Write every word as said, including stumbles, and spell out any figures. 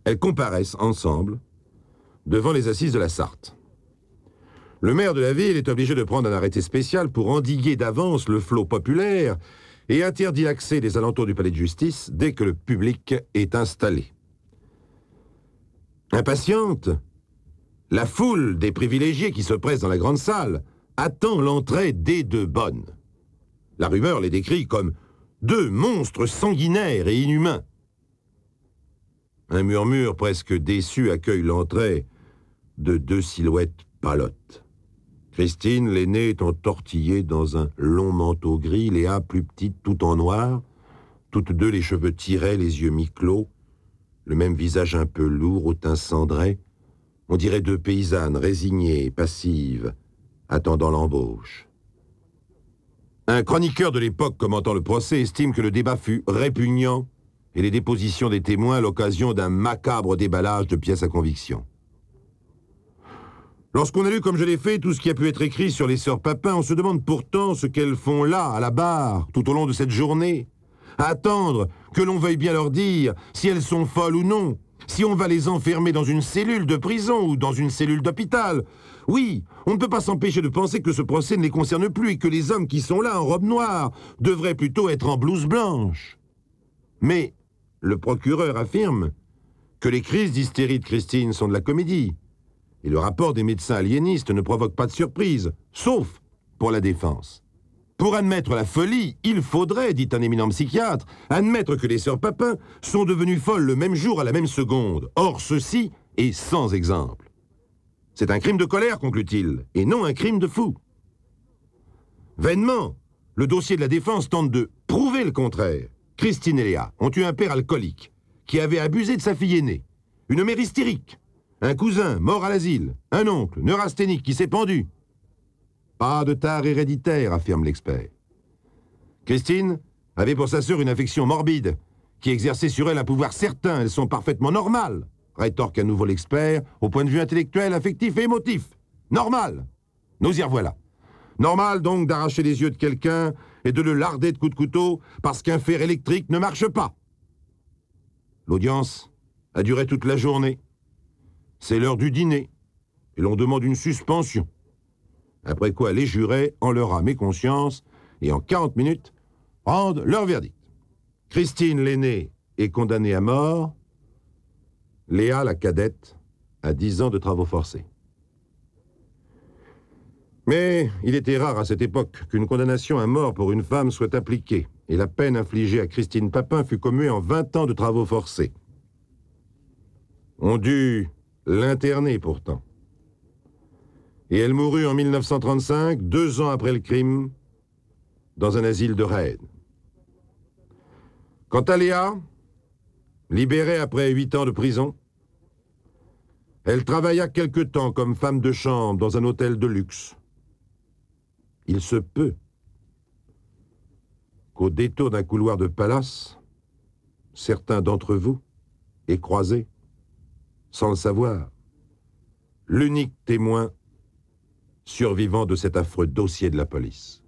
Elles comparaissent ensemble devant les assises de la Sarthe. Le maire de la ville est obligé de prendre un arrêté spécial pour endiguer d'avance le flot populaire et interdit l'accès des alentours du palais de justice dès que le public est installé. Impatiente, la foule des privilégiés qui se pressent dans la grande salle attend l'entrée des deux bonnes. La rumeur les décrit comme deux monstres sanguinaires et inhumains. Un murmure presque déçu accueille l'entrée de deux silhouettes pâlottes. Christine, l'aînée, est entortillée dans un long manteau gris, Léa, plus petite, tout en noir, toutes deux les cheveux tirés, les yeux mi-clos, le même visage un peu lourd, au teint cendré. On dirait deux paysannes résignées, passives, attendant l'embauche. Un chroniqueur de l'époque commentant le procès estime que le débat fut répugnant et les dépositions des témoins l'occasion d'un macabre déballage de pièces à conviction. Lorsqu'on a lu, comme je l'ai fait, tout ce qui a pu être écrit sur les sœurs Papin, on se demande pourtant ce qu'elles font là, à la barre, tout au long de cette journée. À attendre que l'on veuille bien leur dire si elles sont folles ou non, si on va les enfermer dans une cellule de prison ou dans une cellule d'hôpital. Oui, on ne peut pas s'empêcher de penser que ce procès ne les concerne plus et que les hommes qui sont là en robe noire devraient plutôt être en blouse blanche. Mais le procureur affirme que les crises d'hystérie de Christine sont de la comédie. Et le rapport des médecins aliénistes ne provoque pas de surprise, sauf pour la défense. Pour admettre la folie, il faudrait, dit un éminent psychiatre, admettre que les sœurs Papin sont devenues folles le même jour à la même seconde. Or, ceci est sans exemple. C'est un crime de colère, conclut-il, et non un crime de fou. Vainement, le dossier de la défense tente de prouver le contraire. Christine et Léa ont eu un père alcoolique qui avait abusé de sa fille aînée, une mère hystérique, un cousin mort à l'asile, un oncle neurasthénique qui s'est pendu. Pas de tare héréditaire, affirme l'expert. Christine avait pour sa sœur une affection morbide qui exerçait sur elle un pouvoir certain. Elles sont parfaitement normales, rétorque à nouveau l'expert, au point de vue intellectuel, affectif et émotif. Normal. Nous y revoilà. Normal donc d'arracher les yeux de quelqu'un et de le larder de coups de couteau parce qu'un fer électrique ne marche pas. L'audience a duré toute la journée. C'est l'heure du dîner et l'on demande une suspension. Après quoi les jurés, en leur âme et conscience, et en quarante minutes, rendent leur verdict. Christine, l'aînée, est condamnée à mort. Léa, la cadette, à dix ans de travaux forcés. Mais il était rare à cette époque qu'une condamnation à mort pour une femme soit appliquée, et la peine infligée à Christine Papin fut commuée en vingt ans de travaux forcés. On dut l'interner pourtant. Et elle mourut en mille neuf cent trente-cinq, deux ans après le crime, dans un asile de Rennes. Quant à Léa, libérée après huit ans de prison, elle travailla quelque temps comme femme de chambre dans un hôtel de luxe. Il se peut qu'au détour d'un couloir de palace, certains d'entre vous aient croisé, sans le savoir, l'unique témoin survivant de cet affreux dossier de la police.